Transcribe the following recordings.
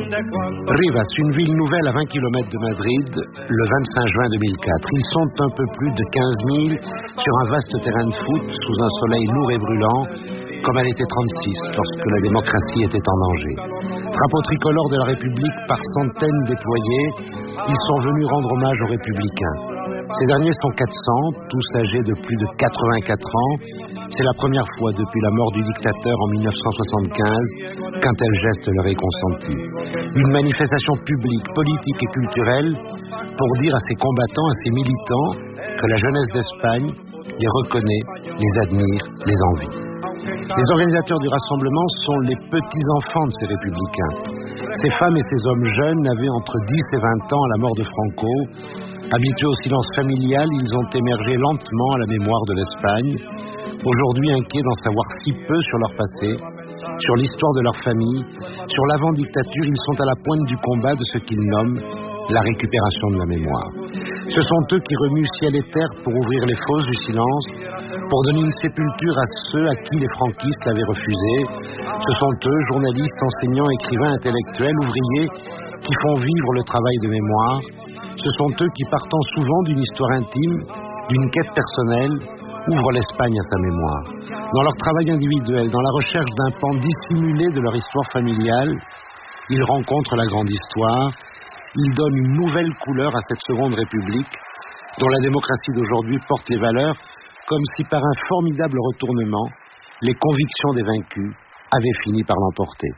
Rivas, une ville nouvelle à 20 km de Madrid, le 25 juin 2004. Ils sont un peu plus de 15 000 sur un vaste terrain de foot sous un soleil lourd et brûlant, comme à l'été 36, lorsque la démocratie était en danger. Drapeau tricolore de la République par centaines déployés, ils sont venus rendre hommage aux républicains. Ces derniers sont 400, tous âgés de plus de 84 ans. C'est la première fois depuis la mort du dictateur en 1975 qu'un tel geste leur est consenti. Une manifestation publique, politique et culturelle pour dire à ces combattants, à ces militants, que la jeunesse d'Espagne les reconnaît, les admire, les envie. Les organisateurs du rassemblement sont les petits-enfants de ces républicains. Ces femmes et ces hommes jeunes avaient entre 10 et 20 ans à la mort de Franco. Habitués au silence familial, ils ont émergé lentement à la mémoire de l'Espagne. Aujourd'hui inquiets d'en savoir si peu sur leur passé, sur l'histoire de leur famille, sur l'avant-dictature, ils sont à la pointe du combat de ce qu'ils nomment la récupération de la mémoire. Ce sont eux qui remuent ciel et terre pour ouvrir les fosses du silence, pour donner une sépulture à ceux à qui les franquistes l'avaient refusé. Ce sont eux, journalistes, enseignants, écrivains, intellectuels, ouvriers, qui font vivre le travail de mémoire. Ce sont eux qui, partant souvent d'une histoire intime, d'une quête personnelle, ouvrent l'Espagne à sa mémoire. Dans leur travail individuel, dans la recherche d'un pan dissimulé de leur histoire familiale, ils rencontrent la grande histoire. Ils donnent une nouvelle couleur à cette seconde République, dont la démocratie d'aujourd'hui porte les valeurs, comme si par un formidable retournement, les convictions des vaincus avaient fini par l'emporter.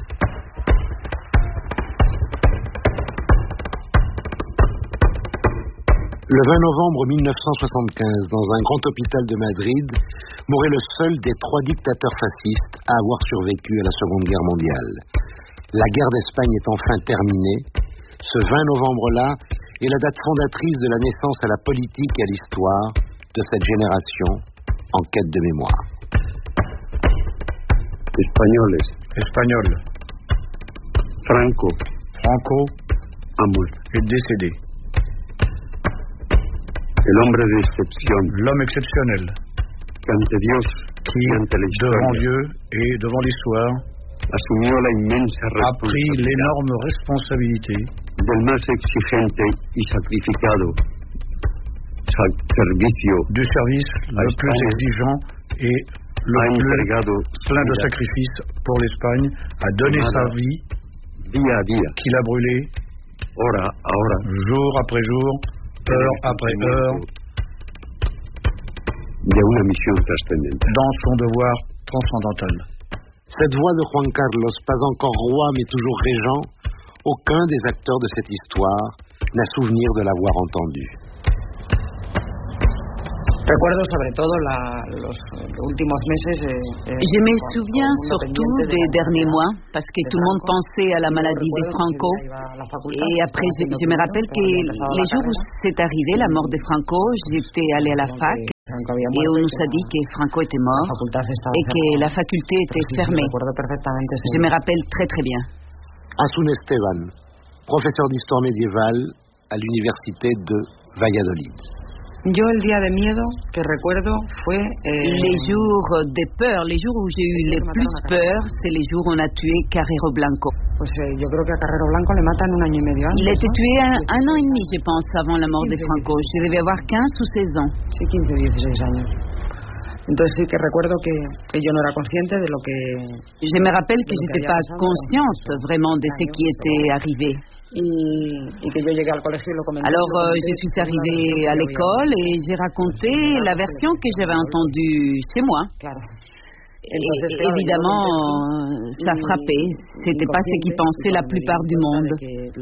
Le 20 novembre 1975, dans un grand hôpital de Madrid, mourait le seul des 3 dictateurs fascistes à avoir survécu à la Seconde Guerre mondiale. La guerre d'Espagne est enfin terminée. Ce 20 novembre-là est la date fondatrice de la naissance à la politique et à l'histoire de cette génération en quête de mémoire. Espagnol. Franco est décédé. L'homme exceptionnel qui, devant Dieu et devant l'histoire, a pris l'énorme responsabilité du service le plus exigeant et le plus plein de sacrifices pour l'Espagne, a donné sa vie, qu'il a brûlée jour après jour, heure après heure, dans son devoir transcendantal. Cette voix de Juan Carlos, pas encore roi mais toujours régent, aucun des acteurs de cette histoire n'a souvenir de l'avoir entendue. Je me souviens surtout des derniers mois, parce que tout le monde pensait à la maladie de Franco. Et après, je me rappelle que les jours où c'est arrivé, la mort de Franco, j'étais allée à la fac, et on nous a dit que Franco était mort, et que la faculté était fermée. Je me rappelle très très bien. Asun Esteban, professeur d'histoire médiévale à l'université de Valladolid. Les jours de peur, les jours où j'ai eu le plus peur, c'est les jours où on a tué Carrero Blanco. Il a été tué un an et demi, je pense, avant la mort de Franco. Je devais avoir 15 ou 16 ans. Je me rappelle que je n'étais pas consciente vraiment de ce qui était arrivé. Alors je suis arrivée à l'école et j'ai raconté la version que j'avais entendue chez moi. Et évidemment, ça frappait. C'était pas ce qu'y pensait la plupart du monde.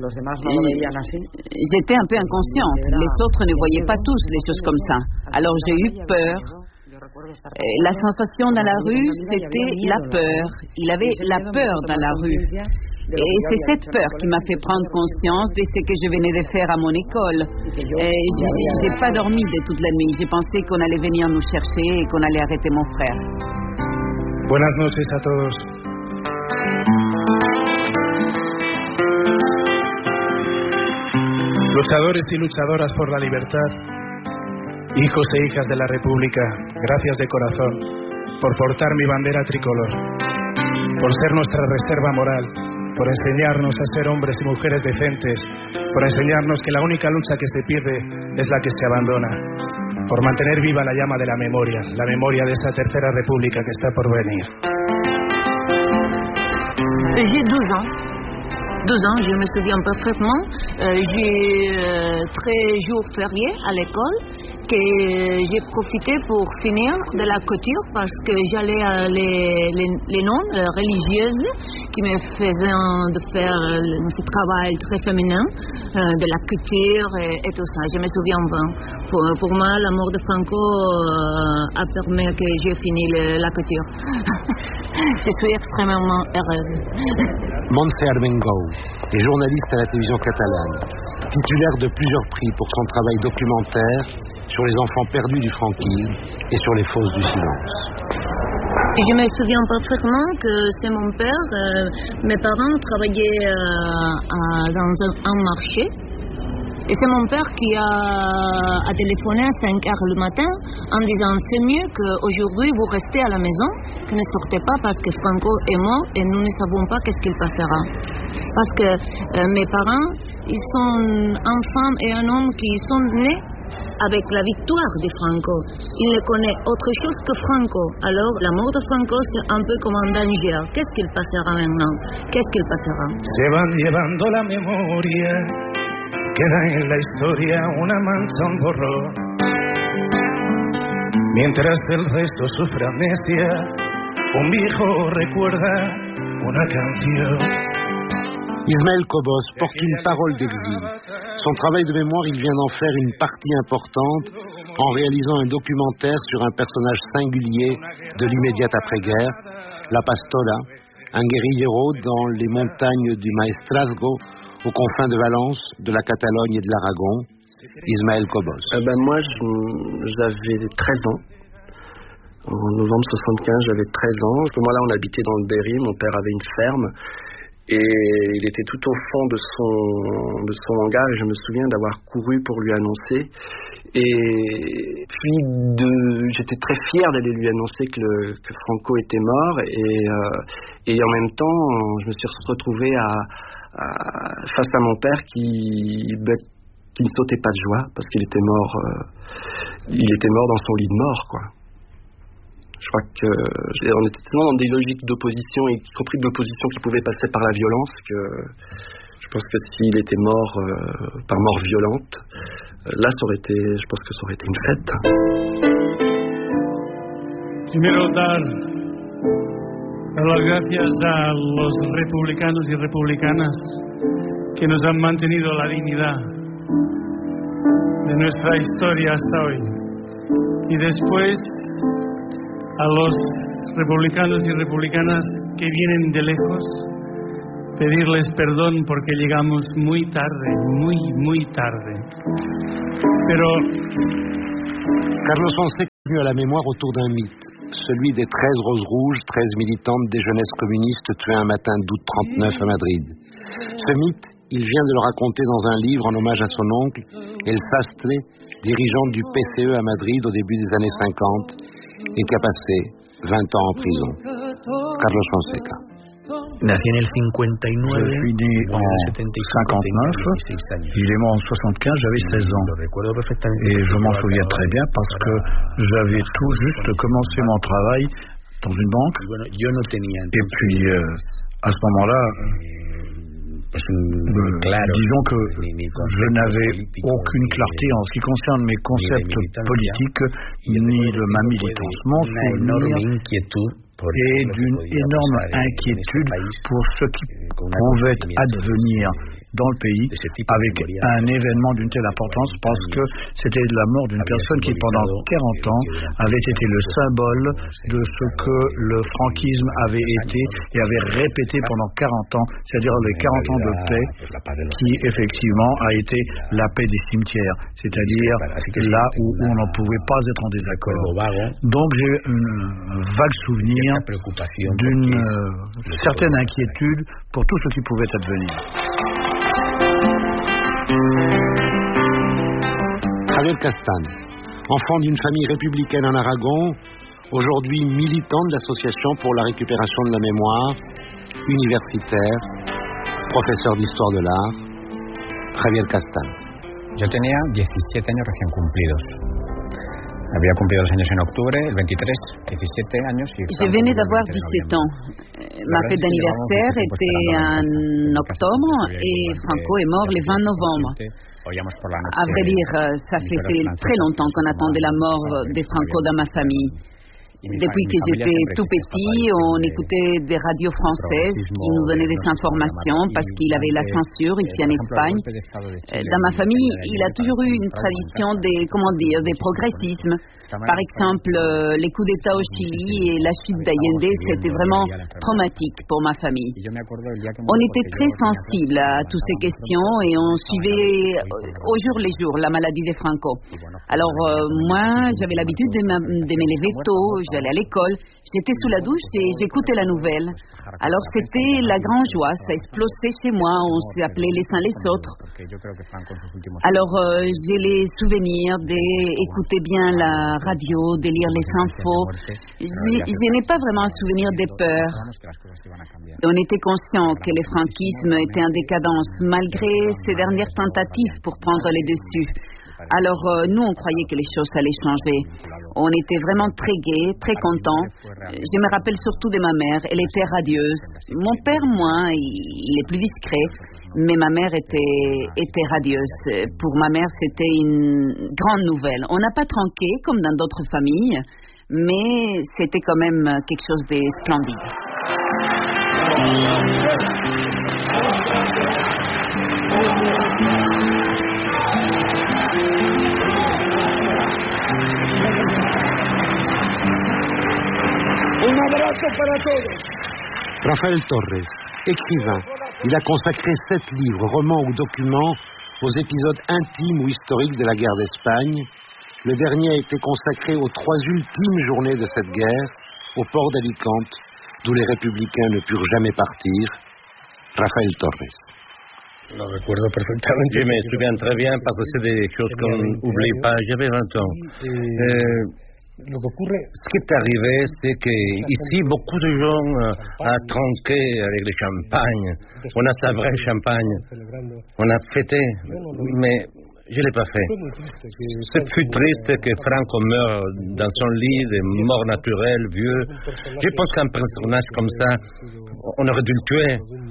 J'étais un peu inconsciente. Les autres ne voyaient pas tous les choses comme ça. Alors j'ai eu peur. La sensation dans la rue, c'était la peur. Il avait la peur dans la rue. Et c'est cette peur qui m'a fait prendre conscience de ce que je venais de faire à mon école. J'ai pas dormi de toute la nuit. J'ai pensé qu'on allait venir nous chercher et qu'on allait arrêter mon frère. Buenas noches a todos. Luchadores y luchadoras por la libertad, hijos e hijas de la República, gracias de corazón por portar mi bandera tricolor, por ser nuestra reserva moral, por enseñarnos a ser hombres y mujeres decentes, por enseñarnos que la única lucha que se pierde es la que se abandona, por mantener viva la llama de la memoria de esta tercera república que está por venir. J'ai 12 ans. 12 ans, je me souviens parfaitement. J'ai 13 jours fériés à l'école que j'ai profité pour finir de la couture parce que j'allais à les nonnes religieuses qui me faisaient de faire ce travail très féminin de la couture et tout ça. Je me souviens bien. Pour moi, la mort de Franco a permis que j'ai fini la couture. Je suis extrêmement heureuse. Montse Armengou est journaliste à la télévision catalane, titulaire de plusieurs prix pour son travail documentaire sur les enfants perdus du franquisme et sur les fosses du silence. Je me souviens parfaitement que c'est mon père. Mes parents travaillaient dans un marché. Et c'est mon père qui a téléphoné à 5 heures le matin en disant c'est mieux qu'aujourd'hui vous restez à la maison, que ne sortez pas parce que Franco est mort et nous ne savons pas qu'est-ce qu'il passera. Parce que mes parents, ils sont une femme et un homme qui sont nés avec la victoire de Franco. Il ne connaît autre chose que Franco. Alors la mort de Franco c'est un peu comme un danger. Qu'est-ce qu'il passera maintenant? Qu'est-ce qu'il passera? Se van llevando la memoria. Queda en la historia una mancha, un borrón, mientras el resto sufre amnesia, un viejo recuerda una canción. Ismaël Cobos porte une parole d'exil. Son travail de mémoire, il vient d'en faire une partie importante en réalisant un documentaire sur un personnage singulier de l'immédiate après-guerre, La Pastola, un guérillero dans les montagnes du Maestrazgo, aux confins de Valence, de la Catalogne et de l'Aragon. Ismaël Cobos. Moi, j'avais 13 ans. En novembre 75, j'avais 13 ans. À ce moment-là, on habitait dans le Berry. Mon père avait une ferme. Et il était tout au fond de son hangar. Et je me souviens d'avoir couru pour lui annoncer. Et puis, j'étais très fier d'aller lui annoncer que Franco était mort. Et en même temps, je me suis retrouvé face à mon père qui ne sautait pas de joie parce qu'il était mort. Il était mort dans son lit de mort, quoi. Je crois on était tellement dans des logiques d'opposition, y compris de l'opposition qui pouvait passer par la violence, que je pense que s'il était mort par mort violente, là, je pense que ça aurait été une fête. Primero dar las gracias a los republicanos y republicanas que nos han mantenido la dignidad de nuestra historia hasta hoy. Y después a los republicanos y republicanas que vienen de lejos, pedirles perdón porque llegamos muy tarde, muy tarde. Pero Carlos Fonseca est venu à la mémoire autour d'un mythe, celui des 13 roses rouges, 13 militantes des jeunesses communistes tuées un matin d'août 39 à Madrid. Ce mythe, il vient de le raconter dans un livre en hommage à son oncle, El Sastre, dirigeant du PCE à Madrid au début des années 50 et qui a passé 20 ans en prison. Carlos Fonseca. Nací en el 59. Je suis né en 59. Il est mort en 75, j'avais 16 ans. Et je m'en souviens très bien parce que j'avais tout juste commencé mon travail dans une banque. Et puis, à ce moment-là, disons que je n'avais aucune clarté en ce qui concerne mes concepts politiques ni de ma militance. Mon souvenir et d'une énorme inquiétude pour ce qui pouvait advenir dans le pays avec un événement d'une telle importance, parce que c'était la mort d'une personne qui pendant 40 ans avait été le symbole de ce que le franquisme avait été et avait répété pendant 40 ans, c'est-à-dire les 40 ans de paix qui effectivement a été la paix des cimetières, c'est-à-dire là où on n'en pouvait pas être en désaccord. Donc j'ai un vague souvenir d'une certaine inquiétude pour tout ce qui pouvait advenir. Javier Castan, enfant d'une famille républicaine en Aragon, aujourd'hui militant de l'Association pour la récupération de la mémoire, universitaire, profesor d'histoire de l'art, Javier Castan. Yo tenía 17 años recién cumplidos. Había cumplido los años en octubre, el 23, 17 años. Je venais d'avoir 17 ans. Ma fête d'anniversaire était en octobre et Franco est mort le 20 novembre. À vrai dire, ça faisait très longtemps qu'on attendait la mort de Franco dans ma famille. Depuis que j'étais tout petit, on écoutait des radios françaises qui nous donnaient des informations parce qu'il avait la censure ici en Espagne. Dans ma famille, il a toujours eu une tradition des progressismes. Par exemple, les coups d'État au Chili et la chute d'Allende, c'était vraiment traumatique pour ma famille. On était très sensibles à toutes ces questions et on suivait au jour le jour la maladie de Franco. Alors moi, j'avais l'habitude de me lever tôt, j'allais à l'école, j'étais sous la douche et j'écoutais la nouvelle. Alors c'était la grande joie, ça explosait chez moi, on s'appelait les uns les autres. Alors j'ai les souvenirs d'écouter bien la radio, de lire les infos. Je n'ai pas vraiment un souvenir des peurs. On était conscient que le franquisme était en décadence malgré ses dernières tentatives pour prendre les dessus. Alors nous on croyait que les choses allaient changer. On était vraiment très gais, très contents. Je me rappelle surtout de ma mère, elle était radieuse. Mon père, moi, il est plus discret, mais ma mère était radieuse. Pour ma mère, c'était une grande nouvelle. On n'a pas tronqué comme dans d'autres familles, mais c'était quand même quelque chose de splendide. Rafael Torres, écrivain, il a consacré 7 livres, romans ou documents aux épisodes intimes ou historiques de la guerre d'Espagne. Le dernier a été consacré aux 3 ultimes journées de cette guerre, au port d'Alicante, d'où les républicains ne purent jamais partir. Rafael Torres. Lo recuerdo perfectamente, me souviens très bien parce que c'est des choses qu'on n'oublie pas. J'avais 20 ans. Ce qui est arrivé, c'est qu'ici, beaucoup de gens ont tronqué avec le champagne. On a sabré le champagne. On a fêté. Mais je ne l'ai pas fait. C'est plus triste que Franco meure dans son lit de mort naturelle, vieux. Je pense qu'un personnage comme ça, on aurait dû le tuer.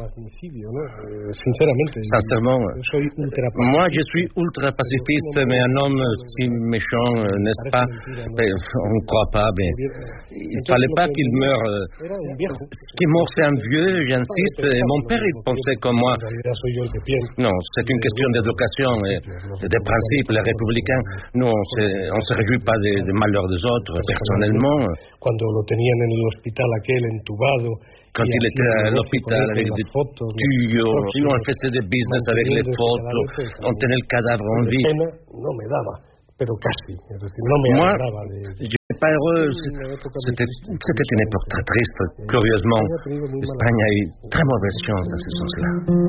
Sincèrement. Moi, je suis ultra pacifiste, mais un homme si méchant, n'est-ce pas? On ne croit pas. Mais il ne fallait pas qu'il meure. Ce qui est mort, c'est un vieux, j'insiste. Et mon père, il pensait comme moi. Non, c'est une question d'éducation et des principes. Les républicains, nous, on se réjouit pas des malheurs des autres, personnellement. Quand il était à l'hôpital avec des tuyaux, sinon on faisait des business avec les photos, on tenait le cadavre en vie. Moi, je n'étais pas heureux. C'était une époque très triste. Curieusement, l'Espagne a eu très mauvaise chance dans ce sens-là.